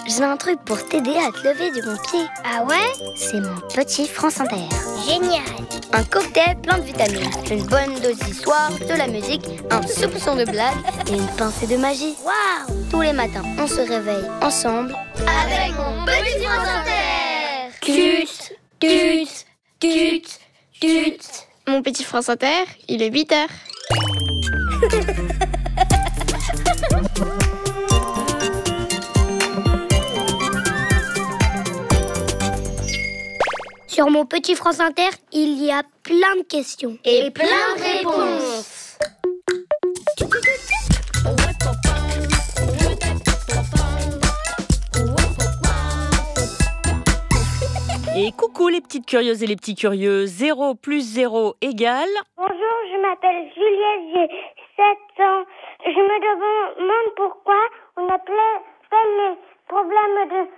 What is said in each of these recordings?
j'ai un truc pour t'aider à te lever du bon pied. Ah ouais? C'est mon petit France Inter. Génial! Un cocktail plein de vitamines, une bonne dose d'histoire, de la musique, un soupçon de blague et une pincée de magie. Waouh! Tous les matins, on se réveille ensemble Avec mon petit France Inter! Tut, tut, tut, tut. Mon petit France Inter, il est 8h. Sur mon petit France Inter, il y a plein de questions. Et plein de réponses. Et coucou les petites curieuses et les petits curieux, 0 plus 0 égale... Bonjour, je m'appelle Juliette, j'ai 7 ans. Je me demande pourquoi on appelle les problèmes de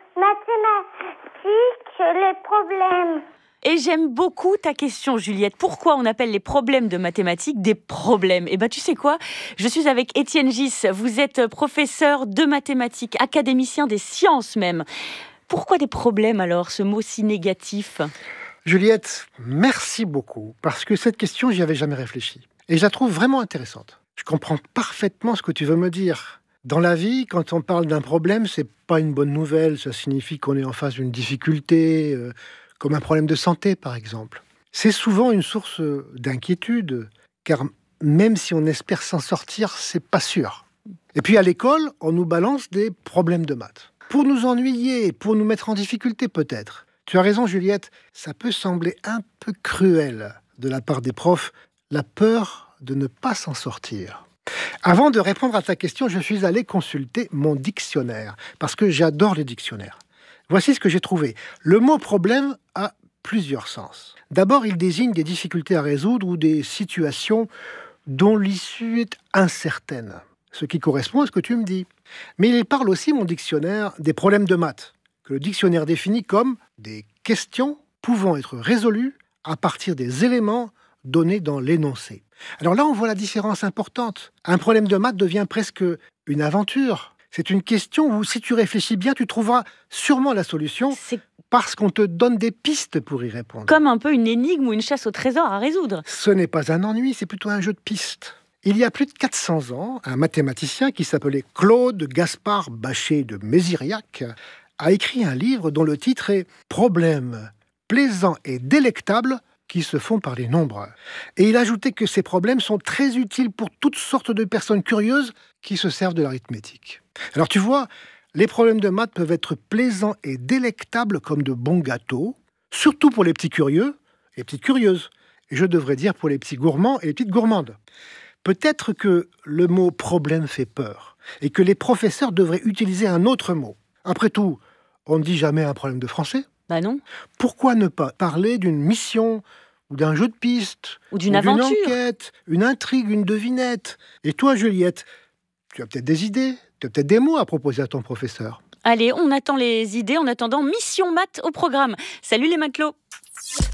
mathématiques les problèmes. Et j'aime beaucoup ta question, Juliette. Pourquoi on appelle les problèmes de mathématiques des problèmes ? Eh bien, tu sais quoi ? Je suis avec Étienne Gis. Vous êtes professeur de mathématiques, académicien des sciences même. Pourquoi des problèmes alors, ce mot si négatif ? Juliette, merci beaucoup, parce que cette question, j'y avais jamais réfléchi. Et je la trouve vraiment intéressante. Je comprends parfaitement ce que tu veux me dire. Dans la vie, quand on parle d'un problème, c'est pas une bonne nouvelle. Ça signifie qu'on est en face d'une difficulté, comme un problème de santé, par exemple. C'est souvent une source d'inquiétude, car même si on espère s'en sortir, c'est pas sûr. Et puis à l'école, on nous balance des problèmes de maths. Pour nous ennuyer, pour nous mettre en difficulté peut-être. Tu as raison, Juliette, ça peut sembler un peu cruel de la part des profs, la peur de ne pas s'en sortir. Avant de répondre à ta question, je suis allé consulter mon dictionnaire, parce que j'adore les dictionnaires. Voici ce que j'ai trouvé. Le mot problème a plusieurs sens. D'abord, il désigne des difficultés à résoudre ou des situations dont l'issue est incertaine, ce qui correspond à ce que tu me dis. Mais il parle aussi, mon dictionnaire, des problèmes de maths, que le dictionnaire définit comme des questions pouvant être résolues à partir des éléments donnés dans l'énoncé. Alors là, on voit la différence importante. Un problème de maths devient presque une aventure. C'est une question où, si tu réfléchis bien, tu trouveras sûrement la solution parce qu'on te donne des pistes pour y répondre. Comme un peu une énigme ou une chasse au trésor à résoudre. Ce n'est pas un ennui, c'est plutôt un jeu de pistes. Il y a plus de 400 ans, un mathématicien qui s'appelait Claude Gaspard Bachet de Méziriac a écrit un livre dont le titre est « Problèmes plaisants et délectables qui se font par les nombres ». Et il ajoutait que ces problèmes sont très utiles pour toutes sortes de personnes curieuses qui se servent de l'arithmétique. Alors tu vois, les problèmes de maths peuvent être plaisants et délectables comme de bons gâteaux, surtout pour les petits curieux et les petites curieuses. Et je devrais dire pour les petits gourmands et les petites gourmandes. Peut-être que le mot « problème » fait peur et que les professeurs devraient utiliser un autre mot. Après tout, on ne dit jamais un problème de français. Bah non. Pourquoi ne pas parler d'une mission ou d'un jeu de pistes ou d'une aventure, une enquête, une intrigue, une devinette. Et toi, Juliette, tu as peut-être des idées, tu as peut-être des mots à proposer à ton professeur. Allez, on attend les idées. En attendant, Mission Maths au programme. Salut les matelots.